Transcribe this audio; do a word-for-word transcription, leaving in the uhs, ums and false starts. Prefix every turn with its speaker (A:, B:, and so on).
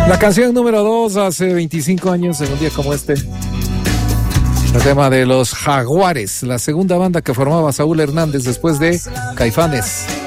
A: La canción número dos hace veinticinco años, en un día como este. El tema de los Jaguares, la segunda banda que formaba Saúl Hernández después de Caifanes.